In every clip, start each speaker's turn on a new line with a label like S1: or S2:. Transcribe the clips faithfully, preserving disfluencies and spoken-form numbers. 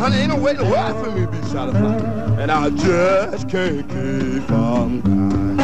S1: honey, ain't no way in the world for me to be satisfied. And I just can't keep on crying.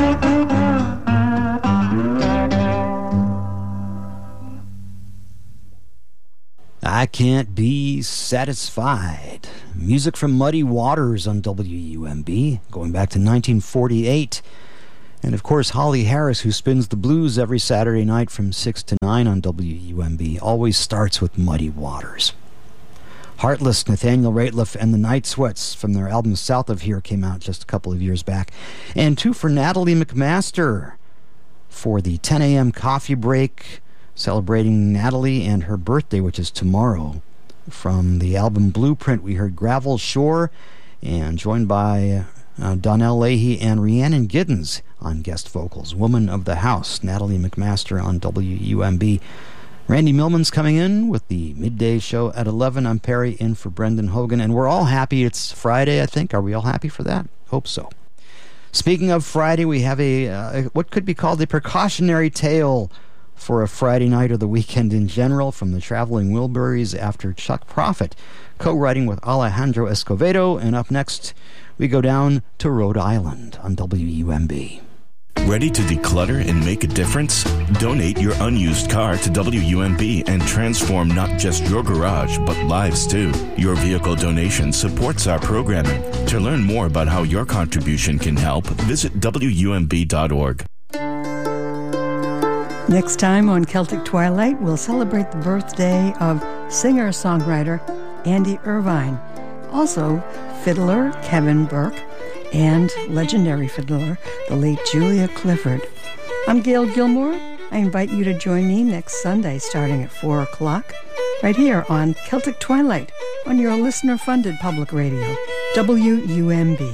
S2: I Can't Be Satisfied. Music from Muddy Waters on W U M B, going back to nineteen forty-eight. And of course, Holly Harris, who spins the blues every Saturday night from six to nine on W U M B, always starts with Muddy Waters. Heartless, Nathaniel Rateliff and the Night Sweats from their album South of Here came out just a couple of years back. And two for Natalie McMaster for the ten a.m. coffee break, celebrating Natalie and her birthday, which is tomorrow. From the album Blueprint, we heard Gravel Shore, and joined by uh, Donnell Leahy and Rhiannon Giddens on guest vocals. Woman of the House, Natalie McMaster on W U M B. Randy Millman's coming in with the midday show at eleven. I'm Perry, in for Brendan Hogan, and we're all happy it's Friday, I think. Are we all happy for that? Hope so. Speaking of Friday, we have a uh, what could be called a precautionary tale for a Friday night or the weekend in general from the Traveling Wilburys after Chuck Prophet, co-writing with Alejandro Escovedo. And up next, we go down to Rhode Island on W U M B.
S3: Ready to declutter and make a difference? Donate your unused car to W U M B and transform not just your garage, but lives too. Your vehicle donation supports our programming. To learn more about how your contribution can help, visit W U M B dot org.
S4: Next time on Celtic Twilight, we'll celebrate the birthday of singer-songwriter Andy Irvine. Also, fiddler Kevin Burke and legendary fiddler, the late Julia Clifford. I'm Gail Gilmore. I invite you to join me next Sunday starting at four o'clock, right here on Celtic Twilight on your listener-funded public radio, W U M B.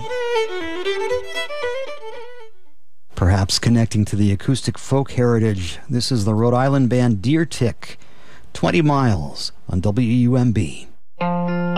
S2: Perhaps connecting to the acoustic folk heritage, this is the Rhode Island band Deer Tick, twenty miles on W U M B.